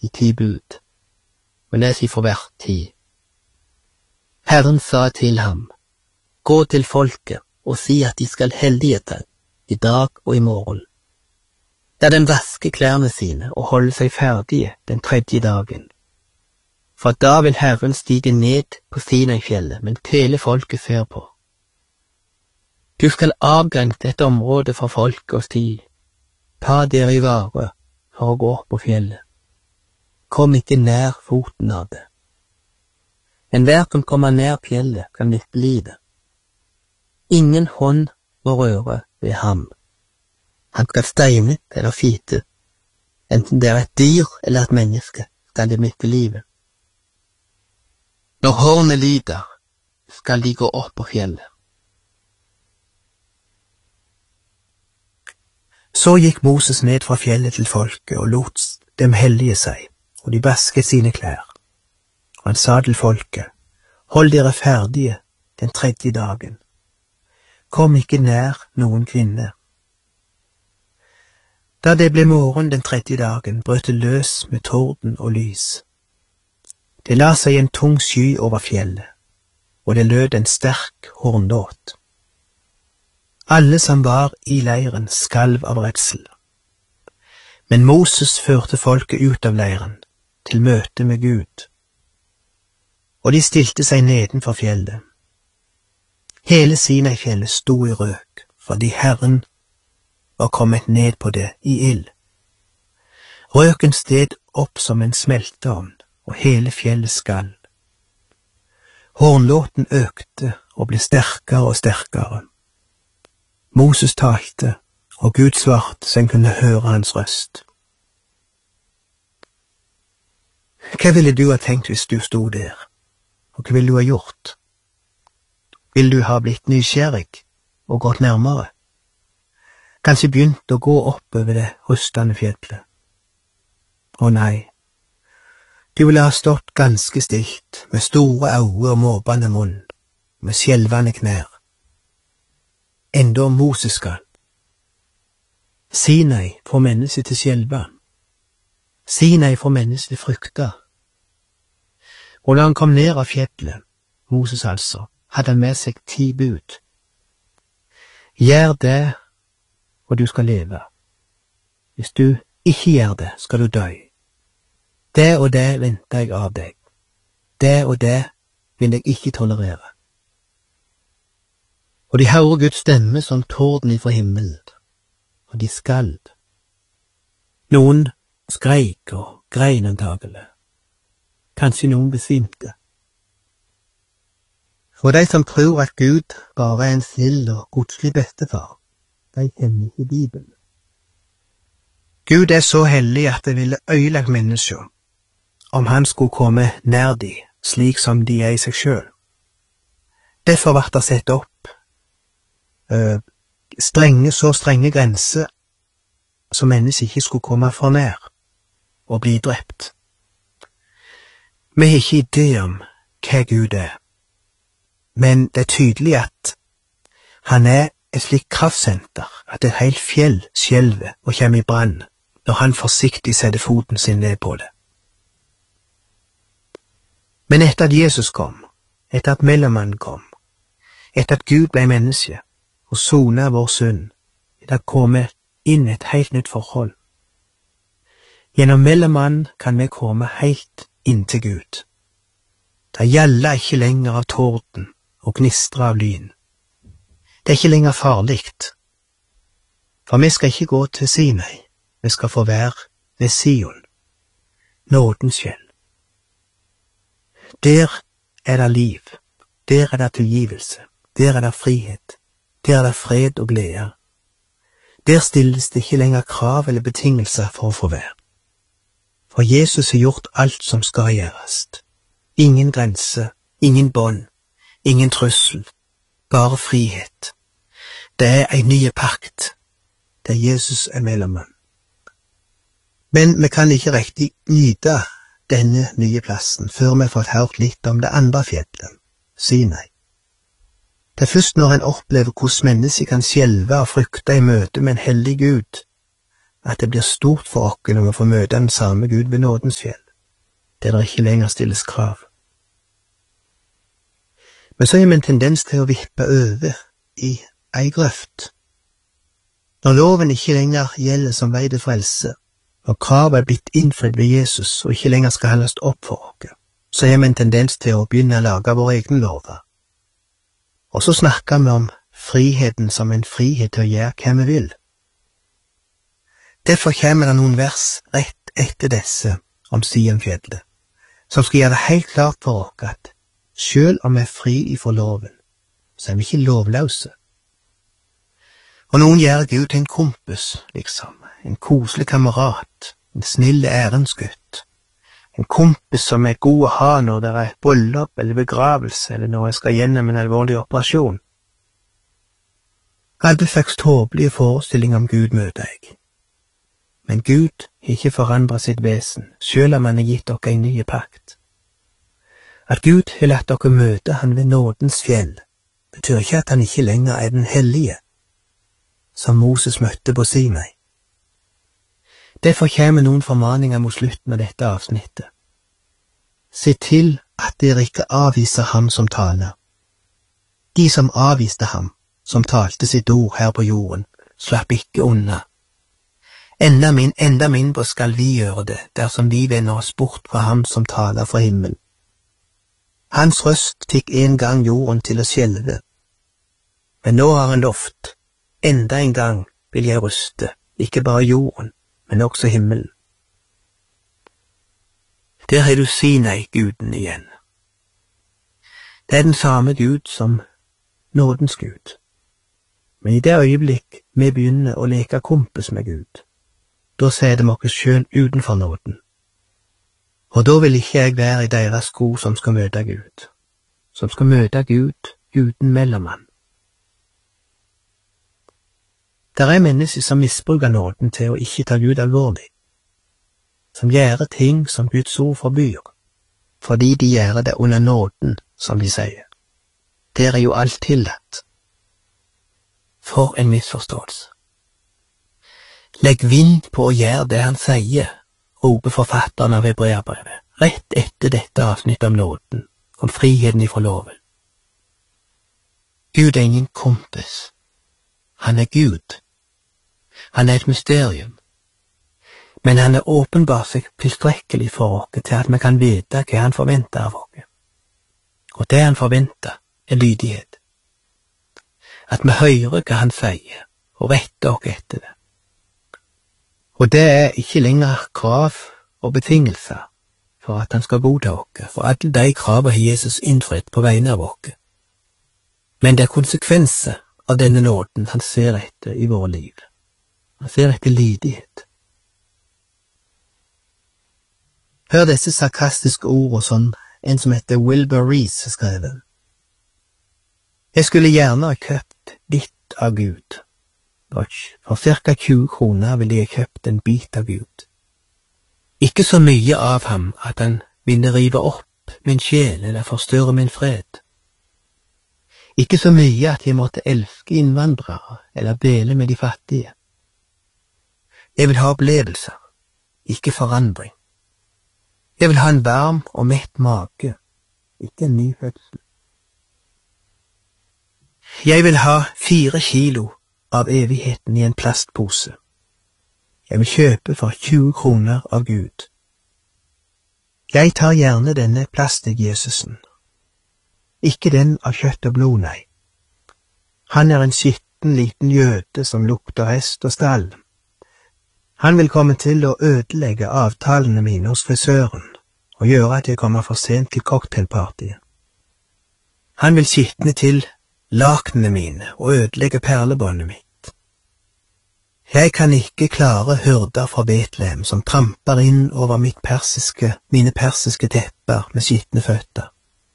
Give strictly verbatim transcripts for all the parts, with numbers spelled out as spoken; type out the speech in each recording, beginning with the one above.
de ti bud, og les ifra vers ti. Herren sa til ham, gå til folket og si at de skal hellige deg i dag og i morgen. La dem vaske klærne sine og holde seg ferdige den tredje dagen. For da vil Herren stige ned på Sinai-fjellet, men hele folket ser på. Du skal avgrense dette området for folket og si, ta dere i vare for å gå opp på fjellet. Kom ikke nær foten av det. Enhver som kommer nær fjellet kan miste livet. Ingen hånd må røre ved ham. Han skal steine eller fite, enten det er et dyr eller et menneske, skal det miste livet. Når hornet lyder, skal de gå opp på fjellet. Så gikk Moses ned fra fjellet til folket og lot dem hellige seg, og de vasket sine klær. Og han sa til folket, hold dere ferdige den tredje dagen. Kom ikke nær noen kvinne. Da det ble morgen den tredje dagen, brøt det løs med torden og lys. Det la seg en tung sky over fjellet, og det lød en sterk hornlåt. Alle som var i leiren skalv av redsel. Men Moses førte folket ut av leiren, til møte med Gud. Og de stilte seg nedenfor fjellet. Hele Sinai-fjellet sto i røk, fordi Herren var kommet ned på det i ild. Røken steg opp som en smelteovn, og hele fjellet skalv. Hornlåten økte og ble sterkere og sterkere. Moses talte, og Gud svarte så en kunne høre hans røst. Hva ville du ha tenkt hvis du sto der, og hva ville du ha gjort? Vil du ha blitt nysgjerrig og gått nærmere? Kanskje begynt å gå opp over det rustende fjellet? Å nei, du ville ha stått ganske stilt, med store øyne og måpende munn, med skjelvende knær. Enda Moses skal. Sinai får mennesket til skjelve. Sinai får mennesket til frykte. Og da han kom ned av fjellet, Moses altså, hadde han med seg ti bud. Gjør det, og du skal leve. Hvis du ikke gjør det, skal du dø. Det og det venter jeg av deg. Det og det vil jeg ikke tolerere. Og de hører Guds stemme som torden ifra himmelen, og de skalv. Noen skreik og grein antagelig. Kanskje noen besvimte. For de som tror at Gud bare er en snill og godslig bestefar, de kjenner ikke Bibelen. Gud er så hellig at det ville ødelagt mennesker om han skulle komme nær de, slik som de er i seg selv. Derfor ble det sett opp Uh, strenge, så strenge grenser som mennesker ikke skulle komme for nær og bli drept. Vi har ikke idé om hva Gud er, men det er tydelig at han er et slikt kraftsenter at et helt fjell skjelver og kommer i brann når han forsiktig setter foten sin ned på det. Men etter at Jesus kom, etter at mellommannen kom, etter at Gud ble menneske, og sona vår synd, er det kommet inn et helt nytt forhold. Gjennom mellommannen kan vi komme helt inn til Gud. Det gjelder ikke lenger av torden og gnistre av lyn. Det er ikke lenger farligt, for vi skal ikke gå til Sinai, vi skal få være ved Sion, nådens fjell. Der er det liv, der er det tilgivelse, der er det frihet. Der er det fred og glede. Der stilles det ikke lenger krav eller betingelser for å få være. For Jesus har gjort alt som skal gjøres. Ingen grense, ingen bånd, ingen trussel, bare frihet. Det er en ny pakt, der Jesus er mellommann. Men vi kan ikke riktig nyte denne nye plassen før vi har fått hørt litt om det andre fjellet, Sinai. Det er først når en opplever hvordan mennesker kan skjelve og frykte i møte med en hellig Gud, at det blir stort for oss når vi får møte den samme Gud ved nådens fjell, der det ikke lenger stilles krav. Men så har vi en tendens til å vippe over i ei grøft. Når loven ikke lenger gjelder som vei til frelse, når kravet er blitt innfridd ved Jesus og ikke lenger skal holdes opp for oss, så har vi en tendens til å begynne å lage våre egne lover. Og så snakker vi om friheten som en frihet til å gjøre hva vi vil. Derfor kommer det noen vers rett etter disse om Sionfjellet, som skal gjøre det helt klart for oss at selv om vi er fri ifra loven, så er vi ikke lovløse. Og noen gjør Gud til en kompis, liksom, en koselig kamerat, en snille ærensgutt, en kompis som er god å ha når det er bryllup eller begravelse, eller når jeg skal gjennom en alvorlig operasjon. Alle slags tåpelige forestillinger om Gud møter jeg. Men Gud har ikke forandret sitt vesen, selv om han har gitt dere en ny pakt. At Gud har latt dere møte han ved nådens fjell, betyr ikke at han ikke lenger er den hellige, som Moses møtte på Sinai. Derfor kommer noen formaninger mot slutten av dette avsnittet. Se til at dere ikke avviser ham som taler. De som avviste ham, som talte sitt ord her på jorden, slapp ikke unna. Enda, min, enda mindre skal vi gjøre det, dersom vi vender oss bort fra ham som taler fra himmelen. Hans røst fikk en gang jorden til å skjelve. Men nå har han lovt, enda en gang vil jeg ryste, ikke bare jorden, men også himmelen. Der har du Sinai-guden igjen. Det er den samme Gud som nådens Gud. Men i det øyeblikk vi begynner å leke kompis med Gud, da ser de oss selv utenfor nåden. Og da vil ikke jeg være i deres sko som skal møte Gud, som skal møte Gud uten mellommann. Der er mennesker som misbruker nåden til å ikke ta Gud alvorlig, som gjør ting som Guds ord forbyr, fordi de gjør det under nåden, som de sier. Der er jo alt tillatt. For en misforståelse. Legg vind på å gjøre det han sier, roper forfatteren av Hebreerbrevet, rett etter dette avsnittet om nåden, om friheten ifra loven. Gud er ingen kompis. Han er Gud. Han er et mysterium. Men han er åpenbart seg tilstrekkelig for oss til at vi kan vite hva han forventer av oss. Og det han forventer er lydighet. At vi hører hva han sier, og retter oss etter det. Og det er ikke lenger krav og betingelser for at han skal godta oss, for alle de kravene har Jesus innfridd på vegne av oss. Men det er konsekvenser av denne nåden han ser etter i våre liv. Han ser etter lydighet. Hør disse sarkastiske ordene som en som heter Wilbur Reese skrev. Jeg skulle gjerne ha kjøpt litt av Gud. For cirka tjue kroner ville jeg kjøpt en bit av Gud. Ikke så mye av ham at han ville rive opp min sjel eller forstørre min fred. Ikke så mye at jeg måtte elske innvandrere eller dele med de fattige. Jeg vil ha opplevelser, ikke forandring. Jeg vil ha en varm og mett mage, ikke en ny fødsel. Jeg vil ha fire kilo av evigheten i en plastpose. Jeg vil kjøpe for tjue kroner av Gud. Jeg tar gjerne denne plastikk-Jesusen. Ikke den av kjøtt og blod, nei. Han er en skitten liten jøde som lukter hest og stall. Han vil komme til å ødelegge avtalene mine hos frisøren og gjøre at jeg kommer for sent til cocktailpartiet. Han vil skitne til lakenene mine og ødelegge perlebåndet mitt. Jeg kan ikke klare hyrder fra Betlehem som tramper inn over mitt persiske, mine persiske tepper med skitne føtter.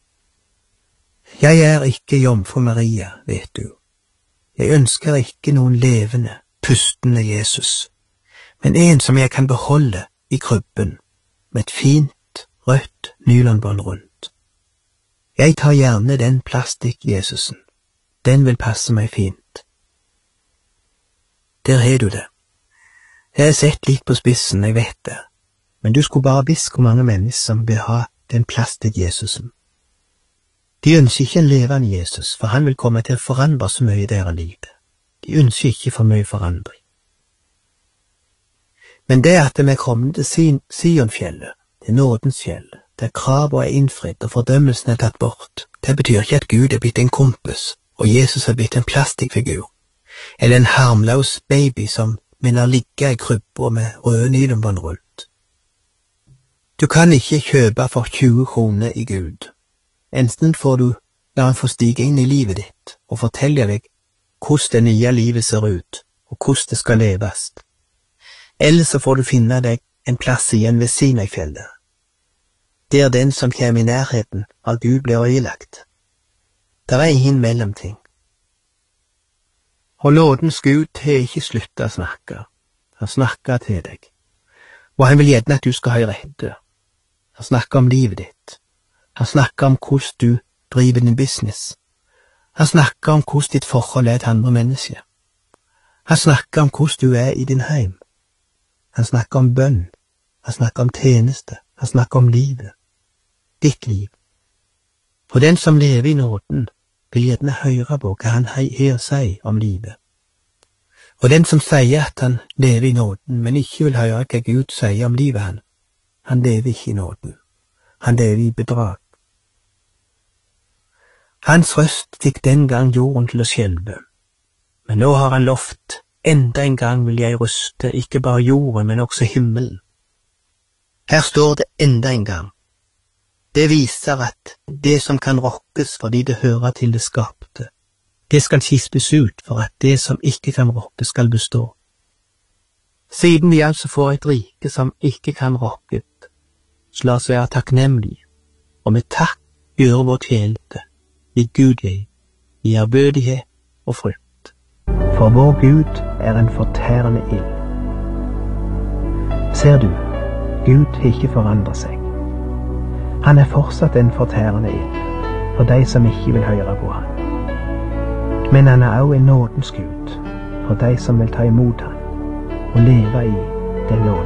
Jeg er ikke jomfru Maria, vet du. Jeg ønsker ikke noen levende, pustende Jesus, men en som jeg kan beholde i krybben med et fint, rødt nylonbånd rundt. Jeg tar gjerne den plastikk-Jesusen. Den vil passe meg fint. Der har du det. Det er sett litt på spissen, jeg vet det, men du skulle bare visst hvor mange mennesker som vil ha den plass til Jesusen. De ønsker ikke en levende Jesus, for han vil komme til å forandre så mye i deres liv. De ønsker ikke for mye forandring. Men det at vi er kommet til Sionfjellet, til nådens fjell, der kravet er innfridd og fordømmelsen er tatt bort, det betyr ikke at Gud er blitt en kompis, og Jesus er blitt en plastikkfigur, eller en harmløs baby som vil la ligge i krybba med røde nylonbånd rundt. Du kan ikke kjøpe for tjue kroner i Gud. Enten får du la han få stige inn i livet ditt og fortelle deg hvordan det nye livet ser ut, og hvordan det skal leves. Eller så får du finne deg en plass igjen ved Sinai-fjellet, der den som kommer i nærheten av Gud blir ødelagt. Det er ingen mellomting. Og nådens Gud har ikke sluttet å snakke. Han snakker til deg, og han vil gjerne at du skal høre etter. Han snakker om livet ditt. Han snakker om hvordan du driver din business. Han snakker om hvordan ditt forhold er til andre mennesker. Han snakker om hvordan du er i din heim. Han snakker om bønn. Han snakker om tjeneste. Han snakker om livet. Ditt liv. For den som lever i nåden, vil gjerne høre på hva han har å si om livet. Og den som sier at han lever i nåden, men ikke vil høre hva Gud sier om livet han, han lever ikke i nåden. Han lever i bedrag. Hans røst fikk den gang jorden til å skjelve, men nå har han lovt, enda en gang vil jeg ryste ikke bare jorden, men også himmelen. Her står det enda en gang. Det viser at det som kan rokkes fordi det hører til det skapte, det skal kispes ut for at det som ikke kan rokkes skal bestå. Siden vi altså får et rike som ikke kan rokkes, så la oss være takknemlige, og med takk gjøre vår tjeneste i Gud i ærbødighet og frykt. For vår Gud er en fortærende ild. Ser du, Gud har ikke forandret seg. Han er fortsatt en fortærende ild for de som ikke vil høre på han. Men han er også en nådens Gud for de som vil ta imot han og leve i den nåden.